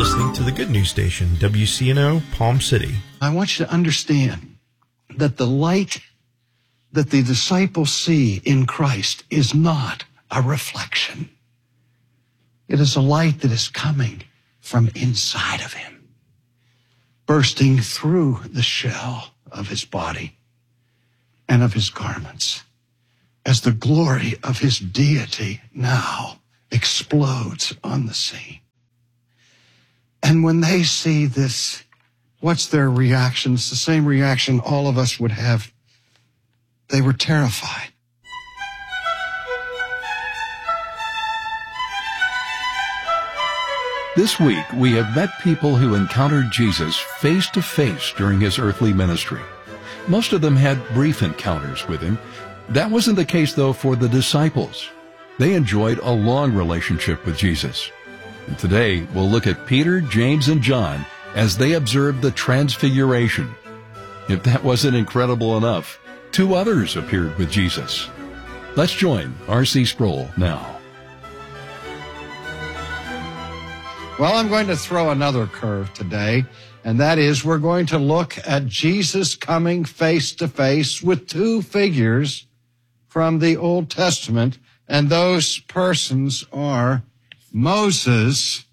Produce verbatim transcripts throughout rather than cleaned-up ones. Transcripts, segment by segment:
listening to the Good News Station, W C N O, Palm City. I want you to understand that the light that the disciples see in Christ is not a reflection. It is a light that is coming from inside of him, bursting through the shell of his body and of his garments, as the glory of his deity now explodes on the scene. And when they see this, what's their reaction? It's the same reaction all of us would have. They were terrified. This week, we have met people who encountered Jesus face to face during his earthly ministry. Most of them had brief encounters with him. That wasn't the case, though, for the disciples. They enjoyed a long relationship with Jesus. And today, we'll look at Peter, James, and John as they observed the Transfiguration. If that wasn't incredible enough, two others appeared with Jesus. Let's join R C Sproul now. Well, I'm going to throw another curve today, and that is we're going to look at Jesus coming face to face with two figures from the Old Testament, and those persons are Moses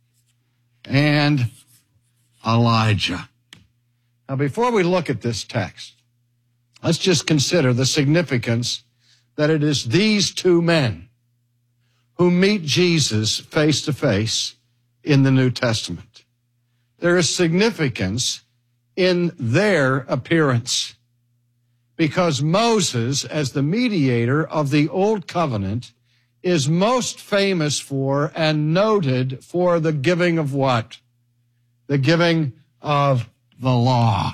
and Elijah. Now, before we look at this text, let's just consider the significance that it is these two men who meet Jesus face to face in the New Testament. There is significance in their appearance because Moses, as the mediator of the Old Covenant, is most famous for and noted for the giving of what? The giving of the law.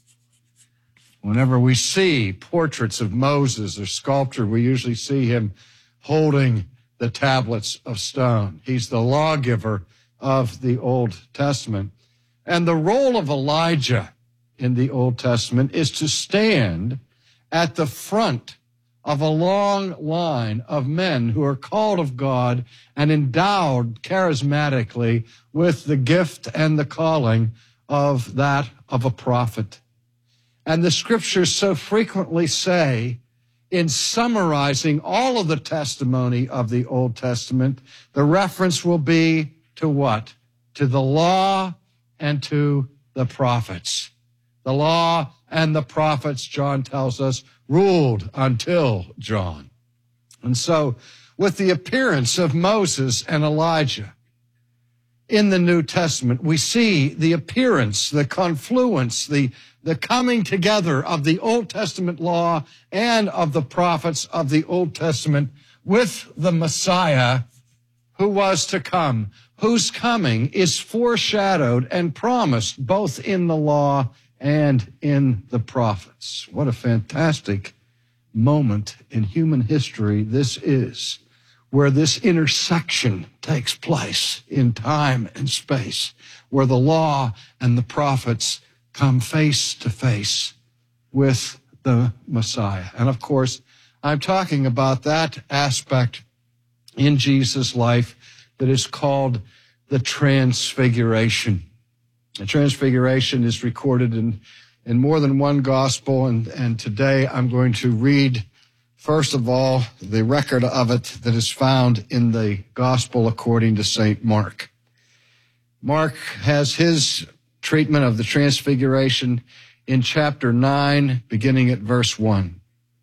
Whenever we see portraits of Moses or sculpture, we usually see him holding the tablets of stone. He's the lawgiver of the Old Testament. And the role of Elijah in the Old Testament is to stand at the front of a long line of men who are called of God and endowed charismatically with the gift and the calling of that of a prophet. And the scriptures so frequently say, in summarizing all of the testimony of the Old Testament, the reference will be to what? To the law and to the prophets. The law and the prophets, John tells us, ruled until John. And so, with the appearance of Moses and Elijah in the New Testament, we see the appearance, the confluence, the, the coming together of the Old Testament law and of the prophets of the Old Testament with the Messiah who was to come, whose coming is foreshadowed and promised both in the law and in the prophets. What a fantastic moment in human history this is, where this intersection takes place in time and space, where the law and the prophets come face to face with the Messiah. And of course, I'm talking about that aspect in Jesus' life that is called the Transfiguration. The Transfiguration is recorded in, in more than one gospel, and, and today I'm going to read, first of all, the record of it that is found in the gospel according to Saint Mark. Mark has his treatment of the Transfiguration in chapter nine, beginning at verse one.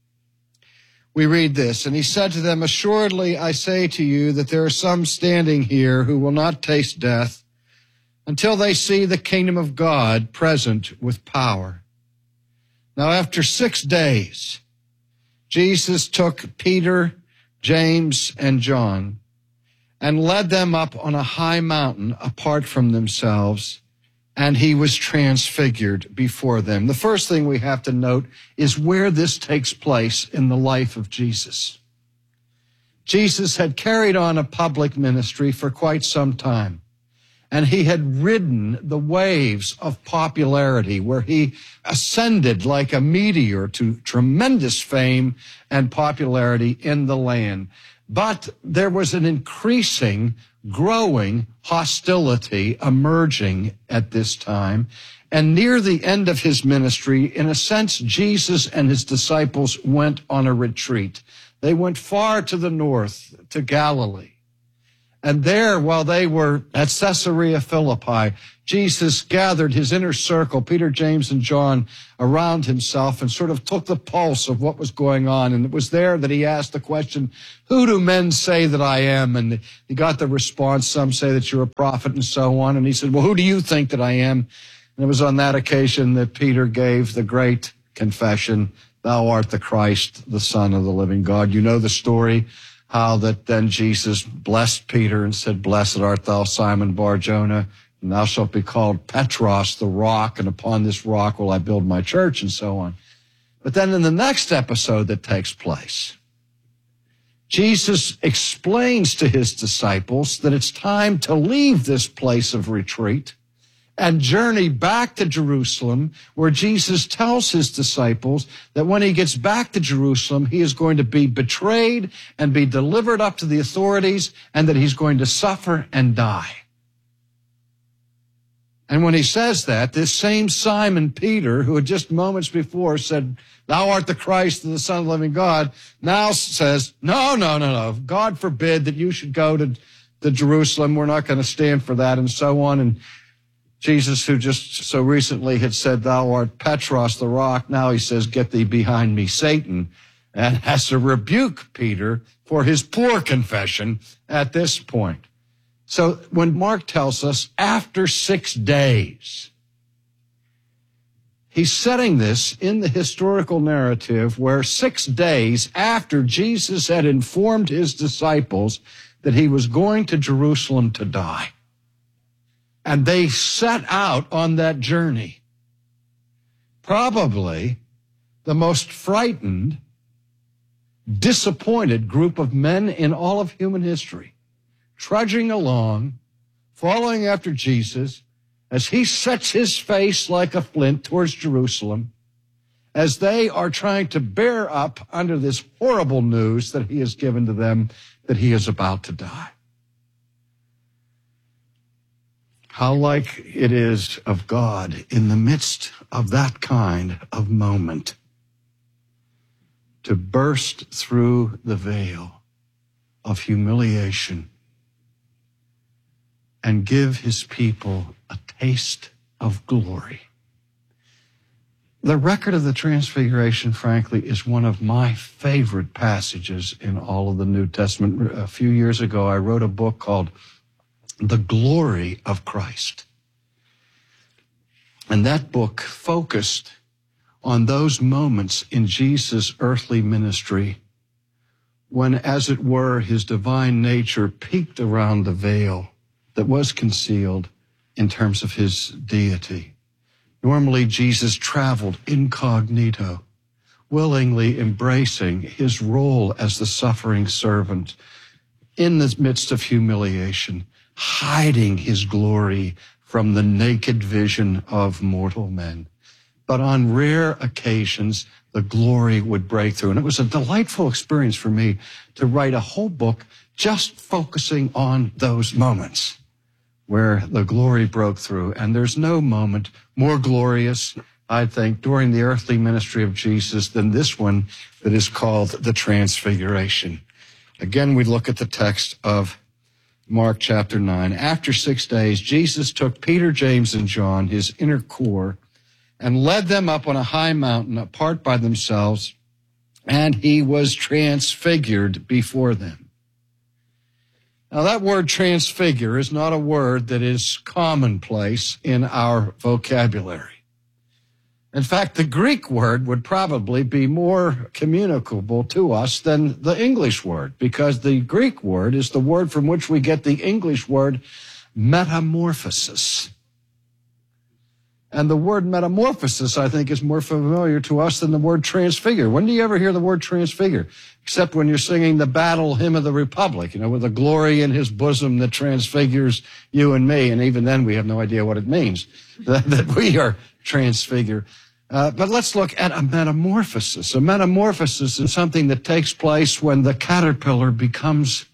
We read this, and he said to them, "Assuredly I say to you that there are some standing here who will not taste death until they see the kingdom of God present with power." Now after six days, Jesus took Peter, James, and John and led them up on a high mountain apart from themselves, and he was transfigured before them. The first thing we have to note is where this takes place in the life of Jesus. Jesus had carried on a public ministry for quite some time, and he had ridden the waves of popularity where he ascended like a meteor to tremendous fame and popularity in the land. But there was an increasing growing hostility emerging at this time. And near the end of his ministry, in a sense, Jesus and his disciples went on a retreat. They went far to the north, to Galilee. And there, while they were at Caesarea Philippi, Jesus gathered his inner circle, Peter, James, and John, around himself and sort of took the pulse of what was going on. And it was there that he asked the question, who do men say that I am? And he got the response, some say that you're a prophet and so on. And he said, well, who do you think that I am? And it was on that occasion that Peter gave the great confession, thou art the Christ, the Son of the living God. You know the story, how that then Jesus blessed Peter and said, blessed art thou, Simon Bar-Jonah, and thou shalt be called Petros, the rock, and upon this rock will I build my church, and so on. But then in the next episode that takes place, Jesus explains to his disciples that it's time to leave this place of retreat and journey back to Jerusalem, where Jesus tells his disciples that when he gets back to Jerusalem, he is going to be betrayed and be delivered up to the authorities, and that he's going to suffer and die. And when he says that, this same Simon Peter, who had just moments before said, thou art the Christ, the Son of the living God, now says, no, no, no, no, God forbid that you should go to, to Jerusalem. We're not going to stand for that, and so on. And Jesus, who just so recently had said, thou art Petros, the rock, now he says, get thee behind me, Satan, and has to rebuke Peter for his poor confession at this point. So when Mark tells us after six days, he's setting this in the historical narrative where six days after Jesus had informed his disciples that he was going to Jerusalem to die, and they set out on that journey, probably the most frightened, disappointed group of men in all of human history, trudging along, following after Jesus, as he sets his face like a flint towards Jerusalem, as they are trying to bear up under this horrible news that he has given to them that he is about to die. How like it is of God in the midst of that kind of moment to burst through the veil of humiliation and give his people a taste of glory. The record of the Transfiguration, frankly, is one of my favorite passages in all of the New Testament. A few years ago, I wrote a book called The Glory of Christ. And that book focused on those moments in Jesus' earthly ministry when, as it were, his divine nature peeked around the veil that was concealed in terms of his deity. Normally, Jesus traveled incognito, willingly embracing his role as the suffering servant in the midst of humiliation, hiding his glory from the naked vision of mortal men. But on rare occasions, the glory would break through. And it was a delightful experience for me to write a whole book just focusing on those moments where the glory broke through. And there's no moment more glorious, I think, during the earthly ministry of Jesus than this one that is called the Transfiguration. Again, we look at the text of Mark chapter nine. After six days, Jesus took Peter, James, and John, his inner core, and led them up on a high mountain apart by themselves, and he was transfigured before them. Now, that word transfigure is not a word that is commonplace in our vocabulary. In fact, the Greek word would probably be more communicable to us than the English word, because the Greek word is the word from which we get the English word metamorphosis. And the word metamorphosis, I think, is more familiar to us than the word transfigure. When do you ever hear the word transfigure? Except when you're singing the battle hymn of the Republic, you know, with the glory in his bosom that transfigures you and me. And even then, we have no idea what it means, that, that we are transfigured. Uh, but let's look at a metamorphosis. A metamorphosis is something that takes place when the caterpillar becomes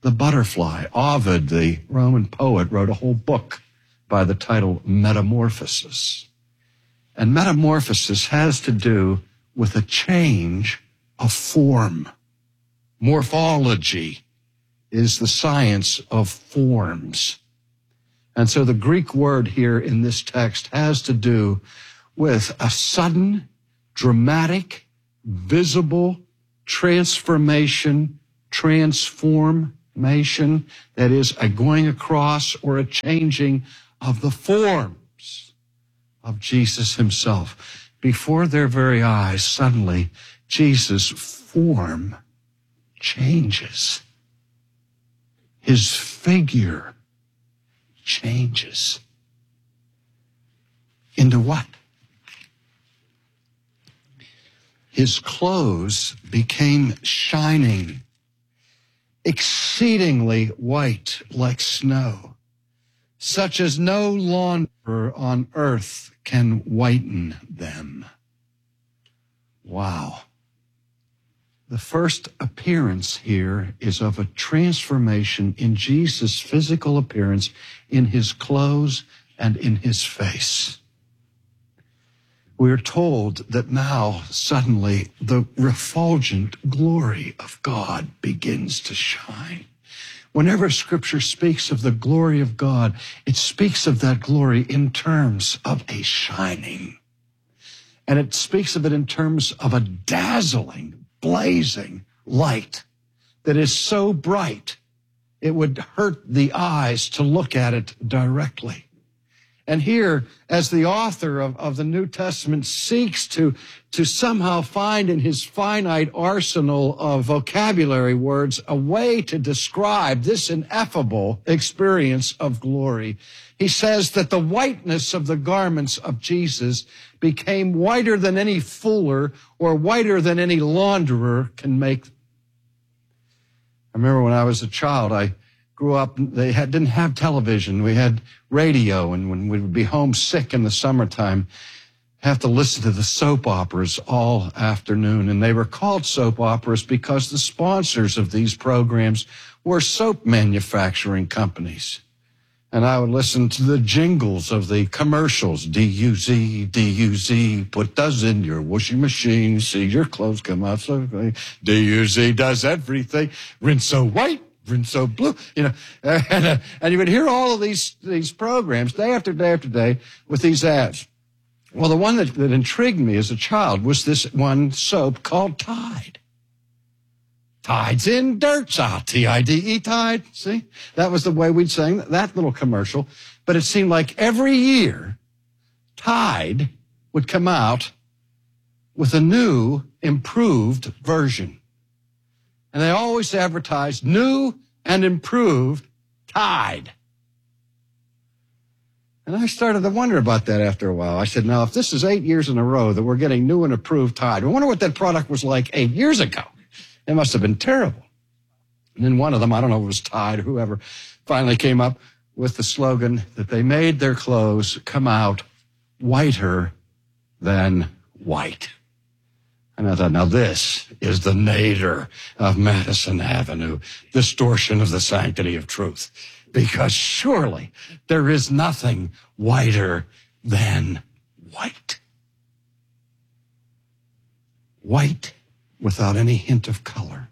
the butterfly. Ovid, the Roman poet, wrote a whole book by the title Metamorphosis. And metamorphosis has to do with a change of form. Morphology is the science of forms. And so the Greek word here in this text has to do with a sudden, dramatic, visible transformation, transformation, that is a going across or a changing of the forms of Jesus himself. Before their very eyes, suddenly, Jesus' form changes. His figure changes. Into what? His clothes became shining, exceedingly white like snow, such as no launderer on earth can whiten them. Wow. The first appearance here is of a transformation in Jesus' physical appearance, in his clothes and in his face. We're told that now, suddenly, the refulgent glory of God begins to shine. Whenever Scripture speaks of the glory of God, it speaks of that glory in terms of a shining. And it speaks of it in terms of a dazzling, blazing light that is so bright, it would hurt the eyes to look at it directly. And here, as the author of, of the New Testament seeks to, to somehow find in his finite arsenal of vocabulary words a way to describe this ineffable experience of glory, he says that the whiteness of the garments of Jesus became whiter than any fuller or whiter than any launderer can make. I remember when I was a child, I grew up, they had, didn't have television. We had radio, and when we would be homesick in the summertime, have to listen to the soap operas all afternoon. And they were called soap operas because the sponsors of these programs were soap manufacturing companies. And I would listen to the jingles of the commercials. D U Z, D U Z, put those in your washing machine, see your clothes come out so clean. D U Z does everything. Rinse so white, rinse so blue, you know. And, uh, and you would hear all of these, these programs day after day after day with these ads. Well, the one that, that intrigued me as a child was this one soap called Tide. Tide's in dirt, ah, T I D E, Tide. See? That was the way we'd sing that little commercial. But it seemed like every year, Tide would come out with a new, improved version. And they always advertised new and improved Tide. And I started to wonder about that after a while. I said, now, if this is eight years in a row that we're getting new and improved Tide, I wonder what that product was like eight years ago. It must have been terrible. And then one of them, I don't know if it was Tide or whoever, finally came up with the slogan that they made their clothes come out whiter than white. And I thought, now this is the nadir of Madison Avenue, distortion of the sanctity of truth. Because surely there is nothing whiter than white. White without any hint of color.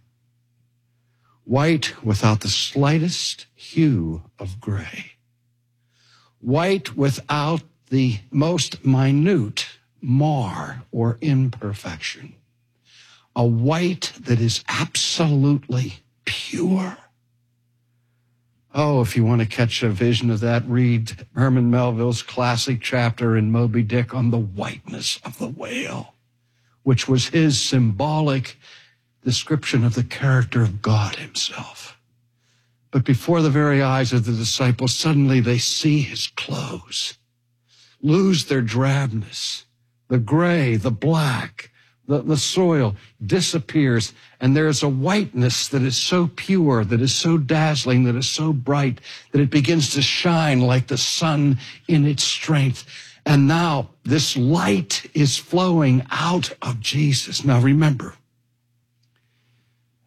White without the slightest hue of gray. White without the most minute mar or imperfection. A white that is absolutely pure. Oh, if you want to catch a vision of that, read Herman Melville's classic chapter in Moby Dick on the whiteness of the whale, which was his symbolic description of the character of God himself. But before the very eyes of the disciples, suddenly they see his clothes lose their drabness. The gray, the black, the, the soil disappears, and there is a whiteness that is so pure, that is so dazzling, that is so bright, that it begins to shine like the sun in its strength. And now this light is flowing out of Jesus. Now remember,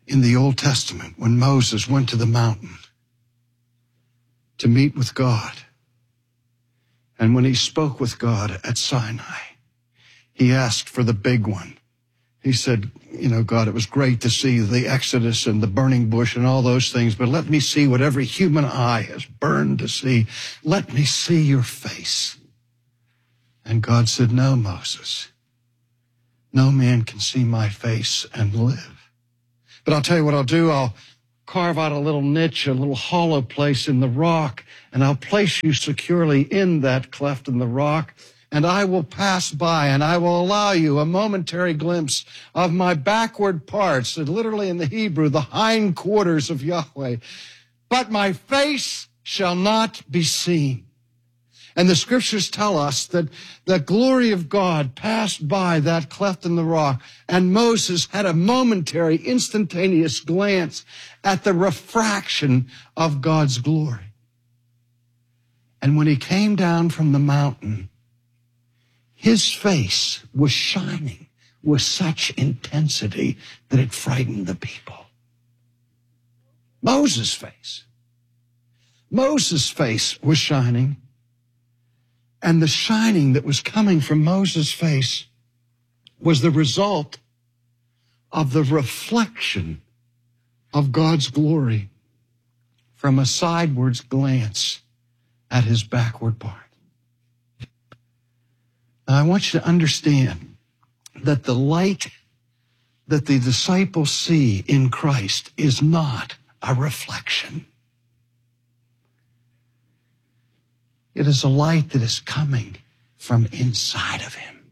in the Old Testament when Moses went to the mountain to meet with God. And when he spoke with God at Sinai, he asked for the big one. He said, you know, God, it was great to see the Exodus and the burning bush and all those things, but let me see what every human eye has burned to see. Let me see your face. And God said, no, Moses, no man can see my face and live. But I'll tell you what I'll do. I'll carve out a little niche, a little hollow place in the rock, and I'll place you securely in that cleft in the rock. And I will pass by, and I will allow you a momentary glimpse of my backward parts, and literally in the Hebrew, the hindquarters of Yahweh. But my face shall not be seen. And the scriptures tell us that the glory of God passed by that cleft in the rock, and Moses had a momentary, instantaneous glance at the refraction of God's glory. And when he came down from the mountain, his face was shining with such intensity that it frightened the people. Moses' face. Moses' face was shining. And the shining that was coming from Moses' face was the result of the reflection of God's glory from a sidewards glance at his backward part. Now, I want you to understand that the light that the disciples see in Christ is not a reflection. It is a light that is coming from inside of him,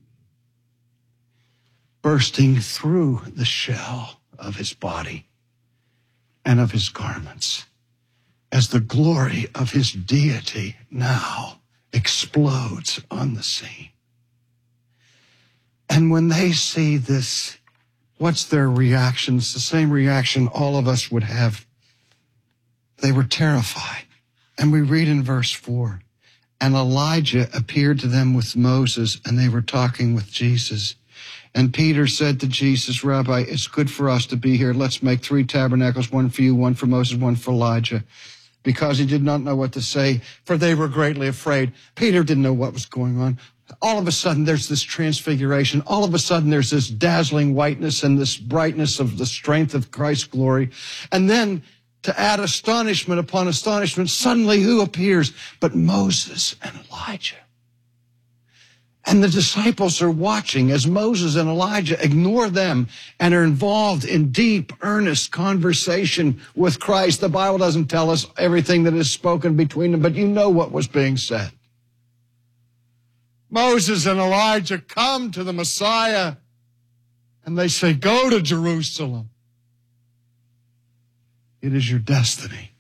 bursting through the shell of his body and of his garments, as the glory of his deity now explodes on the scene. And when they see this, what's their reaction? It's the same reaction all of us would have. They were terrified. And we read in verse four, and Elijah appeared to them with Moses, and they were talking with Jesus. And Peter said to Jesus, Rabbi, it's good for us to be here. Let's make three tabernacles, one for you, one for Moses, one for Elijah. Because he did not know what to say, for they were greatly afraid. Peter didn't know what was going on. All of a sudden, there's this transfiguration. All of a sudden, there's this dazzling whiteness and this brightness of the strength of Christ's glory. And then, to add astonishment upon astonishment, suddenly who appears but Moses and Elijah? And the disciples are watching as Moses and Elijah ignore them and are involved in deep, earnest conversation with Christ. The Bible doesn't tell us everything that is spoken between them, but you know what was being said. Moses and Elijah come to the Messiah, and they say, go to Jerusalem. It is your destiny.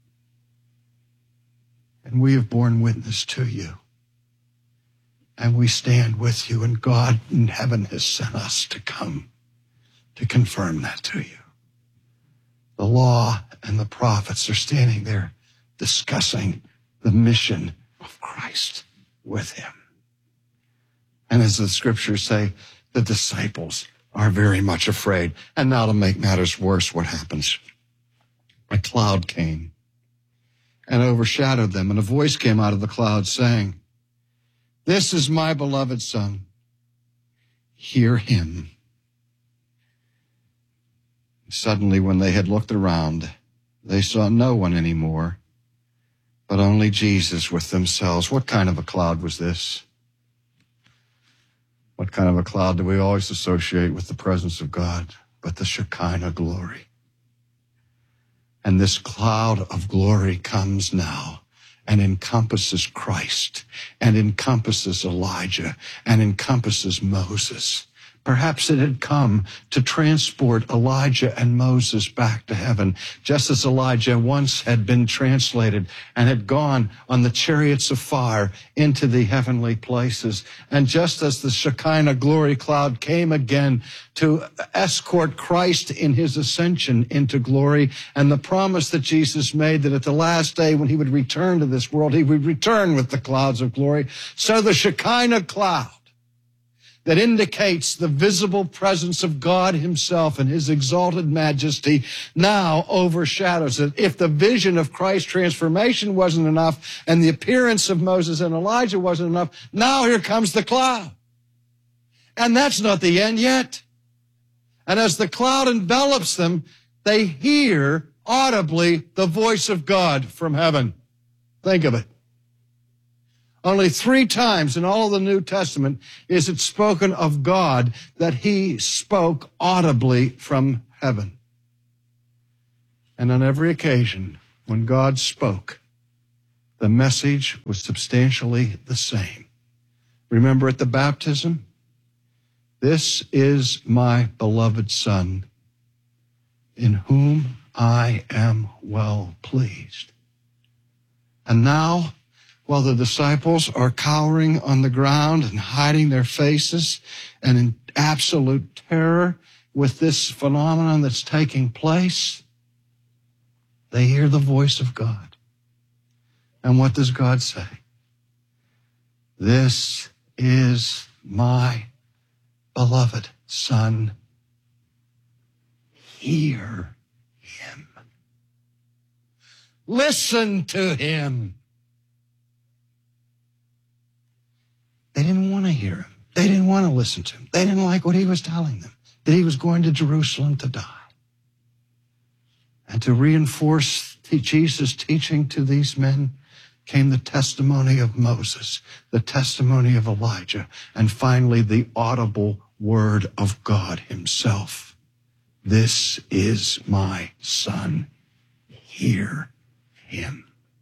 And we have borne witness to you. And we stand with you, and God in heaven has sent us to come to confirm that to you. The law and the prophets are standing there discussing the mission of Christ with him. And as the scriptures say, the disciples are very much afraid. And now to make matters worse, what happens? A cloud came and overshadowed them, and a voice came out of the cloud saying, this is my beloved Son. Hear him. Suddenly, when they had looked around, they saw no one anymore, but only Jesus with themselves. What kind of a cloud was this? What kind of a cloud do we always associate with the presence of God? But the Shekinah glory. And this cloud of glory comes now and encompasses Christ, and encompasses Elijah, and encompasses Moses. Perhaps it had come to transport Elijah and Moses back to heaven, just as Elijah once had been translated and had gone on the chariots of fire into the heavenly places. And just as the Shekinah glory cloud came again to escort Christ in his ascension into glory, and the promise that Jesus made that at the last day when he would return to this world, he would return with the clouds of glory, so the Shekinah cloud that indicates the visible presence of God himself and his exalted majesty now overshadows it. If the vision of Christ's transformation wasn't enough and the appearance of Moses and Elijah wasn't enough, now here comes the cloud. And that's not the end yet. And as the cloud envelops them, they hear audibly the voice of God from heaven. Think of it. Only three times in all of the New Testament is it spoken of God that he spoke audibly from heaven. And on every occasion, when God spoke, the message was substantially the same. Remember at the baptism? This is my beloved Son, in whom I am well pleased. And now, while the disciples are cowering on the ground and hiding their faces and in absolute terror with this phenomenon that's taking place, they hear the voice of God. And what does God say? This is my beloved Son. Hear him. Listen to him. They didn't want to hear him. They didn't want to listen to him. They didn't like what he was telling them, that he was going to Jerusalem to die. And to reinforce Jesus' teaching to these men came the testimony of Moses, the testimony of Elijah, and finally the audible word of God himself. This is my Son. Hear him.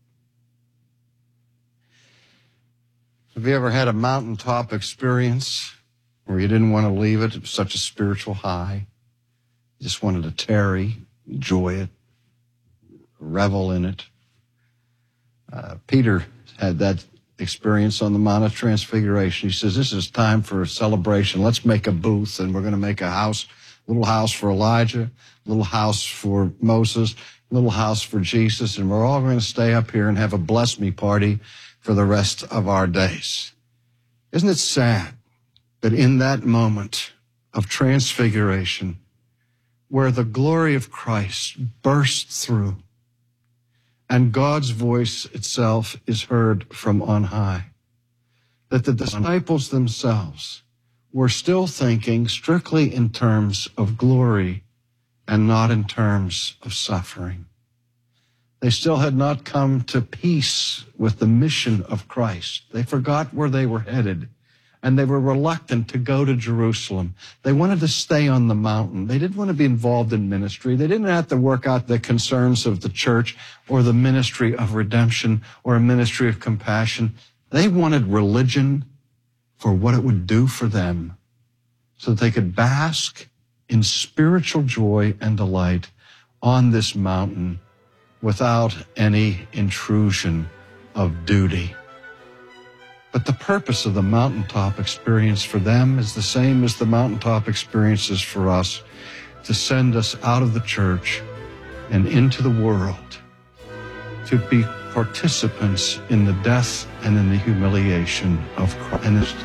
Have you ever had a mountaintop experience where you didn't want to leave it? It was such a spiritual high. You just wanted to tarry, enjoy it, revel in it. Uh, Peter had that experience on the Mount of Transfiguration. He says, this is time for a celebration. Let's make a booth, and we're going to make a house, a little house for Elijah, a little house for Moses, a little house for Jesus, and we're all going to stay up here and have a bless me party for the rest of our days. Isn't it sad that in that moment of transfiguration, where the glory of Christ bursts through and God's voice itself is heard from on high, that the disciples themselves were still thinking strictly in terms of glory and not in terms of suffering? They still had not come to peace with the mission of Christ. They forgot where they were headed, and they were reluctant to go to Jerusalem. They wanted to stay on the mountain. They didn't want to be involved in ministry. They didn't have to work out the concerns of the church or the ministry of redemption or a ministry of compassion. They wanted religion for what it would do for them so that they could bask in spiritual joy and delight on this mountain without any intrusion of duty. But the purpose of the mountaintop experience for them is the same as the mountaintop experiences for us, to send us out of the church and into the world, to be participants in the death and in the humiliation of Christ.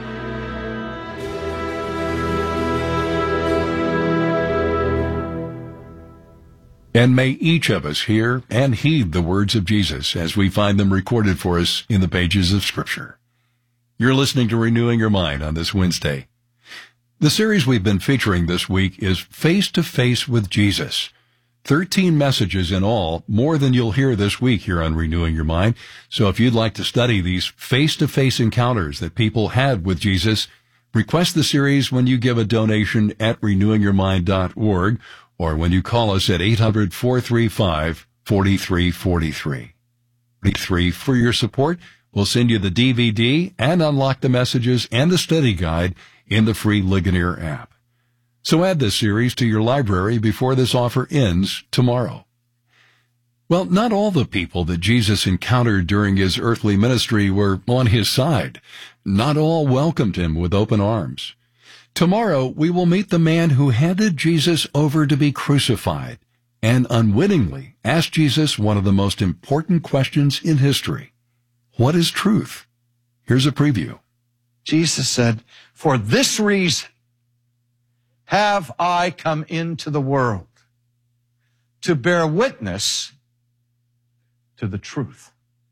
And may each of us hear and heed the words of Jesus as we find them recorded for us in the pages of Scripture. You're listening to Renewing Your Mind on this Wednesday. The series we've been featuring this week is Face to Face with Jesus. Thirteen messages in all, more than you'll hear this week here on Renewing Your Mind. So if you'd like to study these face-to-face encounters that people had with Jesus, request the series when you give a donation at renewing your mind dot org or when you call us at eight hundred, four three five, four three four three. Three for your support. We'll send you the D V D and unlock the messages and the study guide in the free Ligonier app. So add this series to your library before this offer ends tomorrow. Well, not all the people that Jesus encountered during his earthly ministry were on his side. Not all welcomed him with open arms. Tomorrow, we will meet the man who handed Jesus over to be crucified and unwittingly asked Jesus one of the most important questions in history. What is truth? Here's a preview. Jesus said, for this reason have I come into the world, to bear witness to the truth.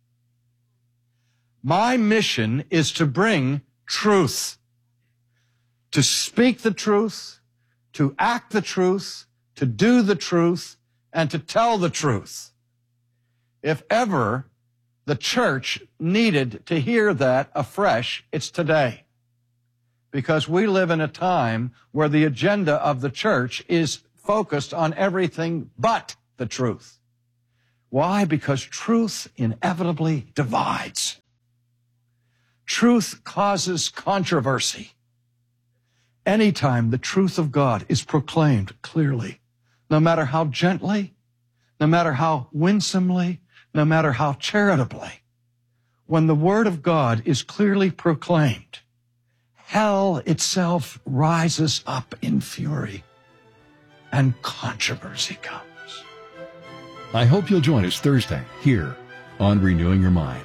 My mission is to bring truth, to speak the truth, to act the truth, to do the truth, and to tell the truth. If ever the church needed to hear that afresh, it's today. Because we live in a time where the agenda of the church is focused on everything but the truth. Why? Because truth inevitably divides. Truth causes controversy. Anytime the truth of God is proclaimed clearly, no matter how gently, no matter how winsomely, no matter how charitably, when the word of God is clearly proclaimed, hell itself rises up in fury and controversy comes. I hope you'll join us Thursday here on Renewing Your Mind.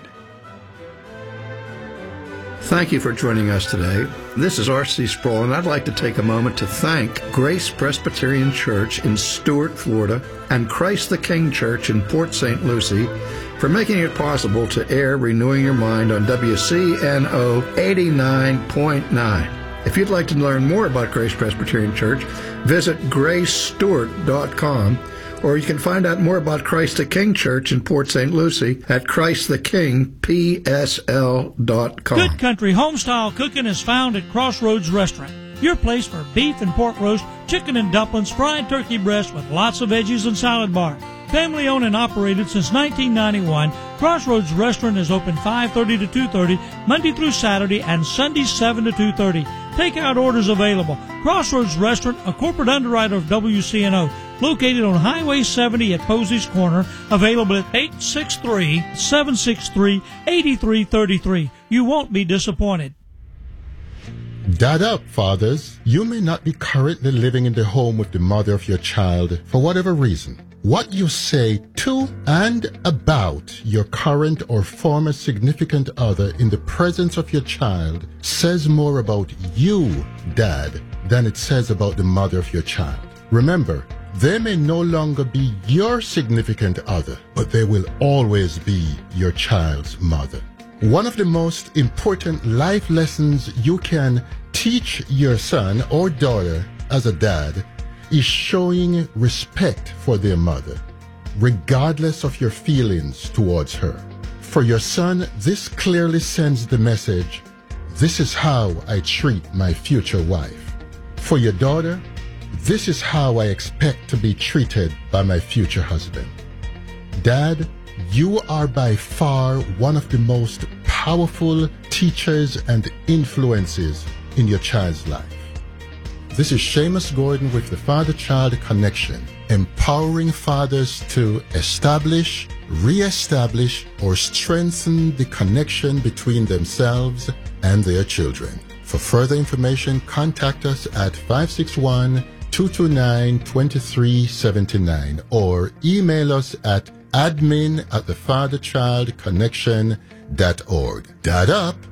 Thank you for joining us today. This is R C Sproul, and I'd like to take a moment to thank Grace Presbyterian Church in Stuart, Florida, and Christ the King Church in Port Saint Lucie for making it possible to air Renewing Your Mind on W C N O eighty-nine point nine. If you'd like to learn more about Grace Presbyterian Church, visit grace stewart dot com, or you can find out more about Christ the King Church in Port Saint Lucie at christ the king p s l dot com. Good Country Homestyle Cooking is found at Crossroads Restaurant, your place for beef and pork roast, chicken and dumplings, fried turkey breast with lots of veggies and salad bar. Family owned and operated since nineteen ninety-one, Crossroads Restaurant is open five thirty to two thirty, Monday through Saturday, and Sunday seven to two thirty. Takeout orders available. Crossroads Restaurant, a corporate underwriter of W C N O, located on Highway seventy at Posey's Corner, available at eight six three, seven six three, eight three three three. You won't be disappointed. Dad up, fathers. You may not be currently living in the home with the mother of your child for whatever reason. What you say to and about your current or former significant other in the presence of your child says more about you, Dad, than it says about the mother of your child. Remember, they may no longer be your significant other, but they will always be your child's mother. One of the most important life lessons you can teach your son or daughter as a dad is showing respect for their mother, regardless of your feelings towards her. For your son, this clearly sends the message, this is how I treat my future wife. For your daughter, this is how I expect to be treated by my future husband. Dad, you are by far one of the most powerful teachers and influences in your child's life. This is Seamus Gordon with the Father-Child Connection, empowering fathers to establish, re-establish, or strengthen the connection between themselves and their children. For further information, contact us at five six one, two two nine, two three seven nine or email us at admin at the father child connection dot org. Dad up!